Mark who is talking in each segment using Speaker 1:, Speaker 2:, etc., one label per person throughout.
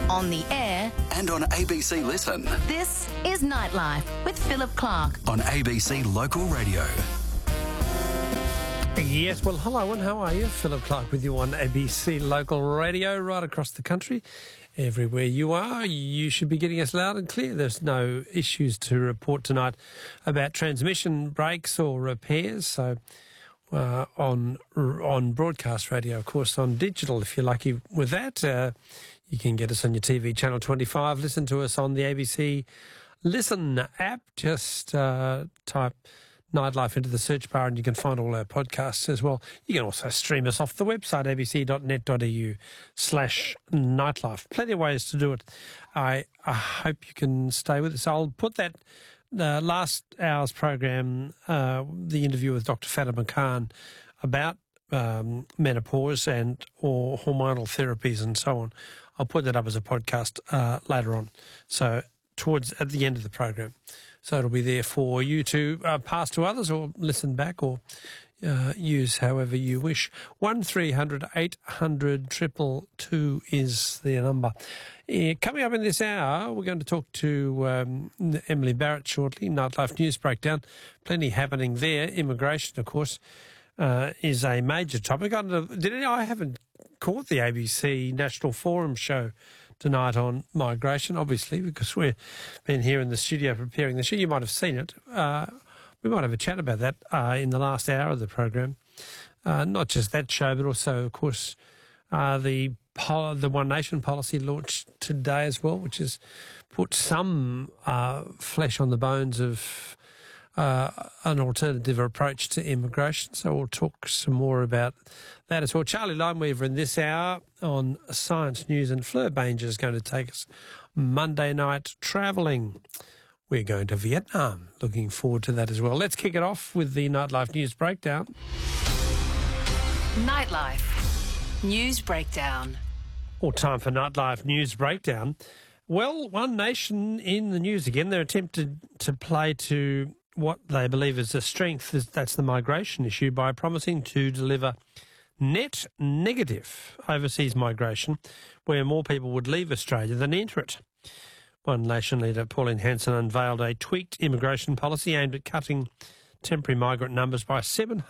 Speaker 1: on the air,
Speaker 2: and on ABC Listen.
Speaker 1: this is Nightlife with Philip Clark.
Speaker 2: On ABC Local Radio.
Speaker 3: Yes, well, hello and how are you? Philip Clark with you on ABC Local Radio right across the country. Everywhere you are, you should be getting us loud and clear. There's no issues to report tonight about transmission breaks or repairs. So on broadcast radio, of course, on digital, if you're lucky with that, you can get us on your TV, Channel 25. Listen to us on the ABC Listen app. Just type Nightlife into the search bar and you can find all our podcasts as well. You can also stream us off the website, abc.net.au/nightlife. Plenty of ways to do it. I hope you can stay with us. I'll put that last hour's program, the interview with Dr. Fatima Khan about menopause and or hormonal therapies and so on. I'll put that up as a podcast later on. So at the end of the program. So it'll be there for you to pass to others or listen back or use however you wish. 1300 800 222 is the number. Coming up in this hour, we're going to talk to Emily Barrett shortly, Nightlife News Breakdown. Plenty happening there. Immigration, of course, is a major topic. I haven't caught the ABC National Forum show tonight on migration, obviously, because we've been here in the studio preparing the show. You might have seen it. We might have a chat about that in the last hour of the program. Not just that show, but also, of course, the One Nation policy launched today as well, which has put some flesh on the bones of an alternative approach to immigration. So we'll talk some more about that as well. Charlie Lineweaver in this hour on Science News, and Fleur Banger is going to take us Monday night travelling. We're going to Vietnam. Looking forward to that as well. Let's kick it off with the Nightlife News Breakdown.
Speaker 1: Nightlife News Breakdown.
Speaker 3: All time for Nightlife News Breakdown. Well, One Nation in the news again. They're attempted to play to what they believe is a strength, that's the migration issue, by promising to deliver net negative overseas migration, where more people would leave Australia than enter it. One Nation leader Pauline Hanson unveiled a tweaked immigration policy aimed at cutting temporary migrant numbers by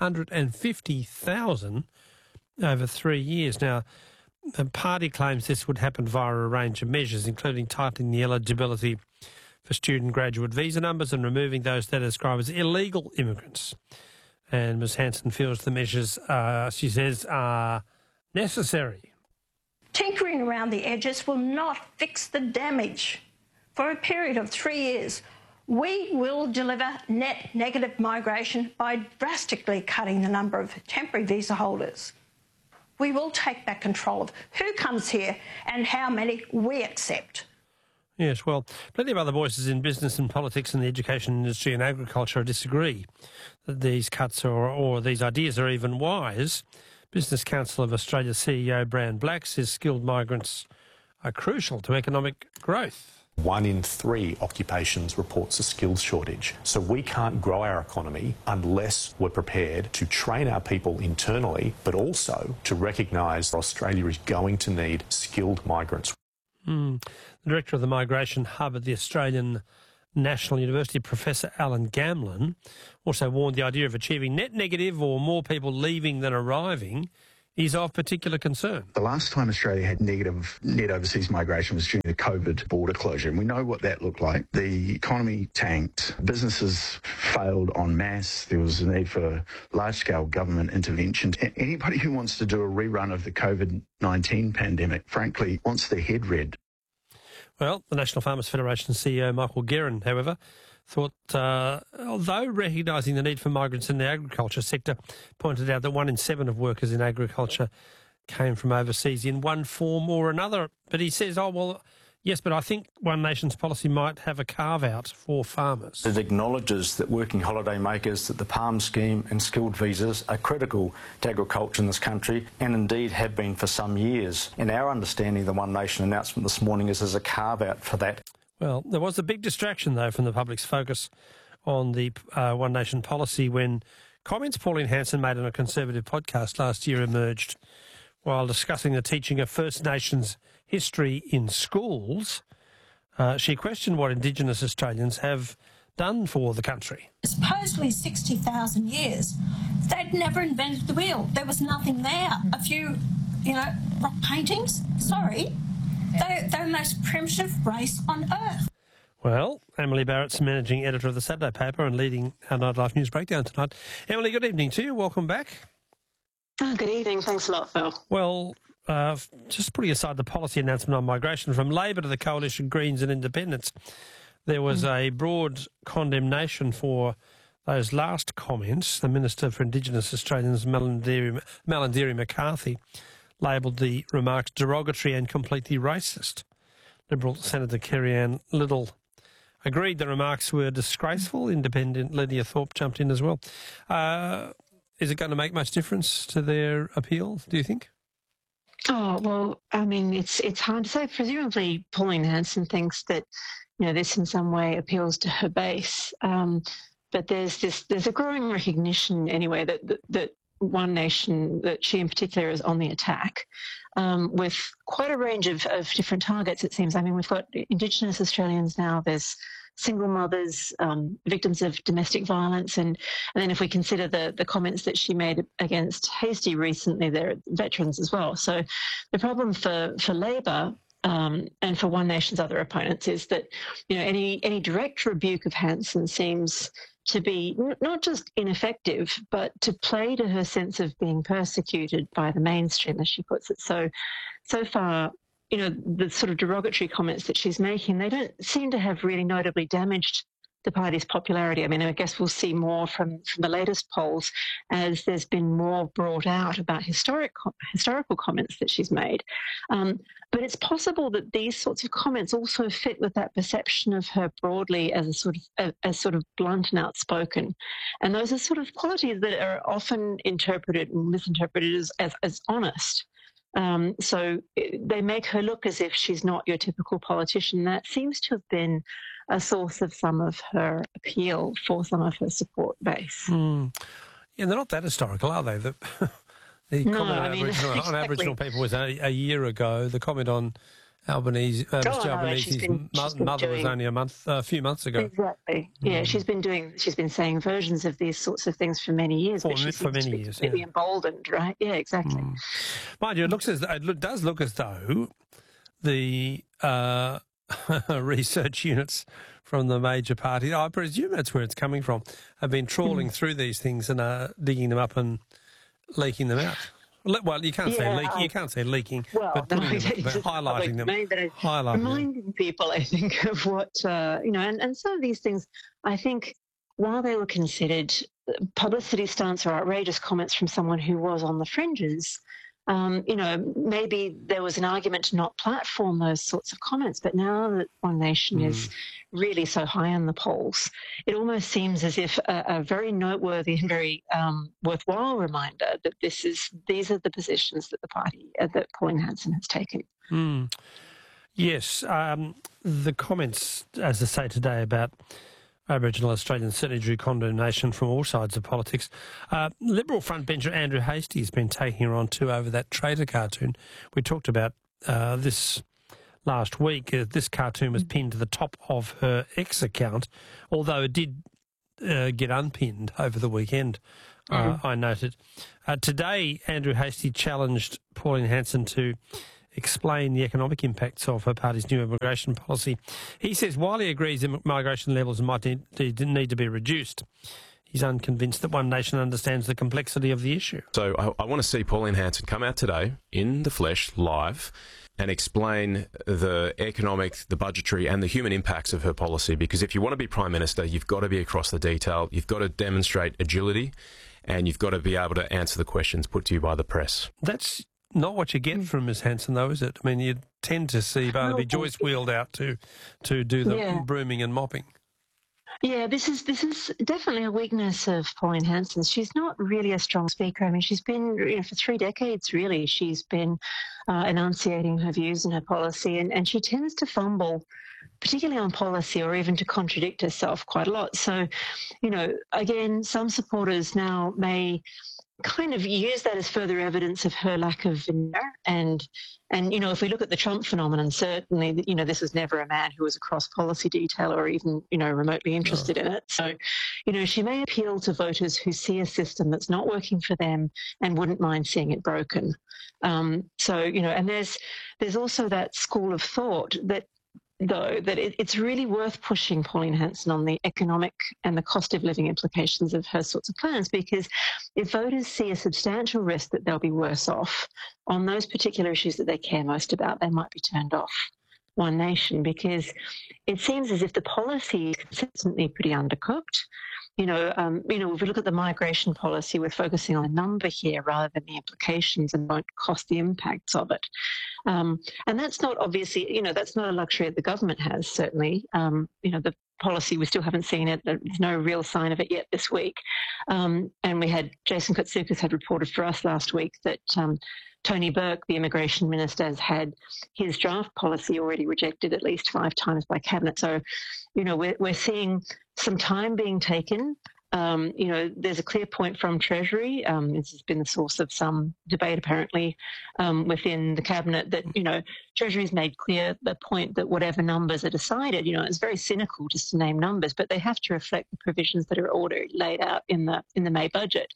Speaker 3: 750,000 over 3 years. Now, the party claims this would happen via a range of measures, including tightening the eligibility for student graduate visa numbers and removing those that are described as illegal immigrants. And Ms Hanson feels the measures, she says, are necessary.
Speaker 4: Tinkering around the edges will not fix the damage. For a period of 3 years, we will deliver net negative migration by drastically cutting the number of temporary visa holders. We will take back control of who comes here and how many we accept.
Speaker 3: Yes, well, plenty of other voices in business and politics and the education industry and agriculture disagree that these cuts or these ideas are even wise. Business Council of Australia CEO Brian Black says skilled migrants are crucial to economic growth.
Speaker 5: 1 in 3 occupations reports a skills shortage. So we can't grow our economy unless we're prepared to train our people internally, but also to recognise Australia is going to need skilled migrants.
Speaker 3: The director of the Migration Hub at the Australian National University, Professor Alan Gamlin, also warned the idea of achieving net negative or more people leaving than arriving is of particular concern.
Speaker 6: The last time Australia had negative net overseas migration was during the COVID border closure, and we know what that looked like. The economy tanked, businesses failed en masse, there was a need for large-scale government intervention. Anybody who wants to do a rerun of the COVID-19 pandemic, frankly, wants their head read.
Speaker 3: Well, the National Farmers Federation CEO Michael Guerin, however, thought, although recognising the need for migrants in the agriculture sector, pointed out that 1 in 7 of workers in agriculture came from overseas in one form or another. But he says, yes, but I think One Nation's policy might have a carve-out for farmers.
Speaker 7: It acknowledges that working holiday makers, that the PALM scheme and skilled visas are critical to agriculture in this country and indeed have been for some years. And our understanding of the One Nation announcement this morning is there's a carve-out for that.
Speaker 3: Well, there was a big distraction, though, from the public's focus on the One Nation policy when comments Pauline Hanson made on a Conservative podcast last year emerged while discussing the teaching of First Nations history in schools. She questioned what Indigenous Australians have done for the country.
Speaker 4: Supposedly 60,000 years, they'd never invented the wheel. There was nothing there. A few, rock paintings. Sorry. They're the most primitive race on Earth.
Speaker 3: Well, Emily Barrett's managing editor of the Saturday paper and leading our Nightlife News Breakdown tonight. Emily, good evening to you. Welcome back.
Speaker 8: Oh, good evening. Thanks a lot, Phil.
Speaker 3: Well, just putting aside the policy announcement on migration, from Labor to the Coalition, Greens and Independents, there was a broad condemnation for those last comments. The Minister for Indigenous Australians, Malarndirri McCarthy, labelled the remarks derogatory and completely racist. Liberal Senator Kerry-Ann Liddle agreed the remarks were disgraceful. Independent Lydia Thorpe jumped in as well. Is it going to make much difference to their appeal, do you think?
Speaker 8: Oh, well, I mean, it's hard to say. Presumably Pauline Hanson thinks that, this in some way appeals to her base. But there's a growing recognition anyway that One Nation, that she in particular is on the attack, with quite a range of different targets, it seems. I mean, we've got Indigenous Australians now, there's single mothers, victims of domestic violence, and then if we consider the comments that she made against Hastie recently, there are veterans as well. So the problem for Labor and for One Nation's other opponents is that, any direct rebuke of Hanson seems to be not just ineffective, but to play to her sense of being persecuted by the mainstream, as she puts it. So far, the sort of derogatory comments that she's making, they don't seem to have really notably damaged the party's popularity. I mean, I guess we'll see more from the latest polls as there's been more brought out about historical comments that she's made. But it's possible that these sorts of comments also fit with that perception of her broadly as a sort of blunt and outspoken. And those are sort of qualities that are often interpreted and misinterpreted as honest. So they make her look as if she's not your typical politician. That seems to have been a source of some of her appeal for some of her support base.
Speaker 3: Yeah, they're not that historical, are they? The comment on Aboriginal people was a year ago. The comment on Mr. Albanese's mother was only a few months ago.
Speaker 8: Exactly. Yeah, she's been saying versions of these sorts of things for many years.
Speaker 3: For many years,
Speaker 8: completely emboldened, right? Yeah, exactly.
Speaker 3: Mind you, it does look as though the research units from the major parties, I presume that's where it's coming from, have been trawling through these things and digging them up and leaking them out. Well, you can't say leaking. You can't say leaking, but highlighting them,
Speaker 8: reminding people, I think, of what and some of these things. I think while they were considered publicity stunts or outrageous comments from someone who was on the fringes, maybe there was an argument to not platform those sorts of comments. But now that One Nation is really so high in the polls, it almost seems as if a very noteworthy and very worthwhile reminder that these are the positions that the party, that Pauline Hanson has taken.
Speaker 3: Yes, the comments, as I say today, about Aboriginal Australians certainly drew condemnation from all sides of politics. Liberal frontbencher Andrew Hastie has been taking her on too over that traitor cartoon. We talked about this last week. This cartoon was pinned to the top of her X account, although it did get unpinned over the weekend, I noted. Today, Andrew Hastie challenged Pauline Hanson to explain the economic impacts of her party's new immigration policy. He says while he agrees that migration levels might need to be reduced, he's unconvinced that One Nation understands the complexity of the issue.
Speaker 9: So I want to see Pauline Hanson come out today in the flesh, live, and explain the economic, the budgetary and the human impacts of her policy, because if you want to be Prime Minister, you've got to be across the detail, you've got to demonstrate agility, and you've got to be able to answer the questions put to you by the press.
Speaker 3: That's not what you get from Ms Hanson, though, is it? I mean, you tend to see Barnaby Joyce wheeled out to do the brooming and mopping.
Speaker 8: Yeah, this is definitely a weakness of Pauline Hanson. She's not really a strong speaker. I mean, she's been, for 3 decades, really, she's been enunciating her views and her policy, and she tends to fumble, particularly on policy, or even to contradict herself quite a lot. So, again, some supporters now may kind of use that as further evidence of her lack of veneer. And if we look at the Trump phenomenon, certainly, this was never a man who was a cross-policy detailer or even, remotely interested in it. So, she may appeal to voters who see a system that's not working for them and wouldn't mind seeing it broken. And there's also that school of thought that it's really worth pushing Pauline Hanson on the economic and the cost of living implications of her sorts of plans, because if voters see a substantial risk that they'll be worse off on those particular issues that they care most about, they might be turned off One Nation, because it seems as if the policy is consistently pretty undercooked. If we look at the migration policy, we're focusing on a number here rather than the implications and won't cost the impacts of it. And that's not obviously, that's not a luxury that the government has, certainly. The policy, we still haven't seen it. There's no real sign of it yet this week. And we had Jason Koutsoukis had reported for us last week that Tony Burke, the immigration minister, has had his draft policy already rejected at least 5 times by cabinet. So, we're seeing some time being taken. There's a clear point from Treasury. This has been the source of some debate, apparently, within the cabinet that, Treasury's made clear the point that whatever numbers are decided, it's very cynical just to name numbers, but they have to reflect the provisions that are already laid out in the May budget.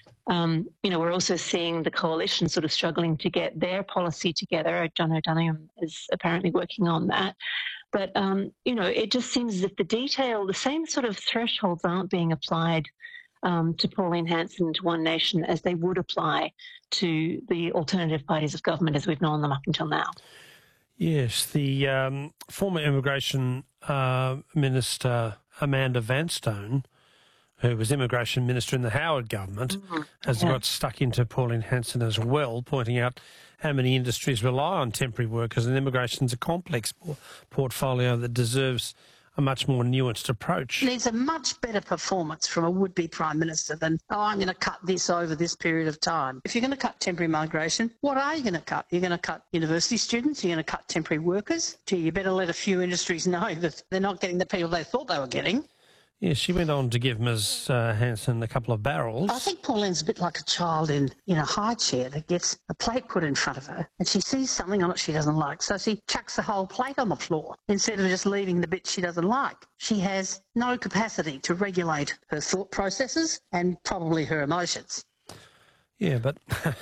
Speaker 8: We're also seeing the coalition sort of struggling to get their policy together. John O'Donoghue is apparently working on that. But, it just seems as if the same sort of thresholds aren't being applied to Pauline Hanson, to One Nation, as they would apply to the alternative parties of government as we've known them up until now. Yes,
Speaker 3: the former Immigration Minister Amanda Vanstone, who was Immigration Minister in the Howard government, has got stuck into Pauline Hanson as well, pointing out how many industries rely on temporary workers, and immigration's a complex portfolio that deserves a much more nuanced approach.
Speaker 10: Needs a much better performance from a would-be Prime Minister than, I'm going to cut this over this period of time. If you're going to cut temporary migration, what are you going to cut? You're going to cut university students? You're going to cut temporary workers? Gee, you better let a few industries know that they're not getting the people they thought they were getting.
Speaker 3: Yeah, she went on to give Ms Hanson a couple of barrels.
Speaker 10: I think Pauline's a bit like a child in a high chair that gets a plate put in front of her and she sees something on it she doesn't like, so she chucks the whole plate on the floor instead of just leaving the bit she doesn't like. She has no capacity to regulate her thought processes and probably her emotions.
Speaker 3: Yeah, but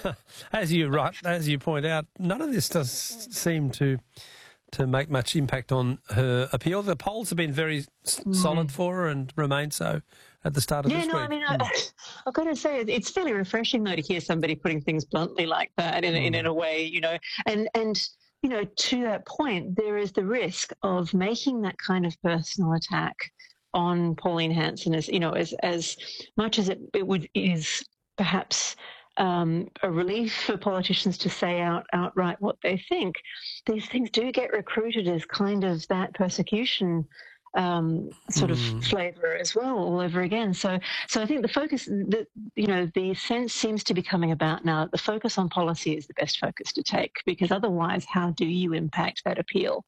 Speaker 3: as you point out, none of this does seem to make much impact on her appeal. The polls have been very solid for her and remain so at the start of this week.
Speaker 8: I've got to say, it's fairly refreshing, though, to hear somebody putting things bluntly like that in a way, and to that point, there is the risk of making that kind of personal attack on Pauline Hanson as much as it is perhaps a relief for politicians to say outright what they think. These things do get recruited as kind of that persecution sort of flavour as well all over again. So I think the focus, the sense seems to be coming about now that the focus on policy is the best focus to take, because otherwise how do you impact that appeal?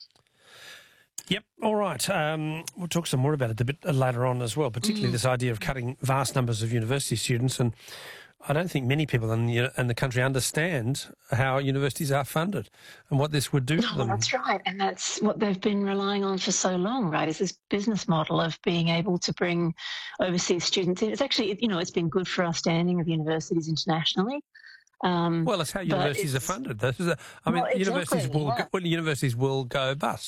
Speaker 3: Yep. All right. We'll talk some more about it a bit later on as well, particularly this idea of cutting vast numbers of university students. And I don't think many people in the country understand how universities are funded and what this would do for them.
Speaker 8: That's right. And that's what they've been relying on for so long, right, is this business model of being able to bring overseas students in. It's actually, it's been good for our standing of universities internationally.
Speaker 3: Well, it's how universities are funded. Universities will go bust.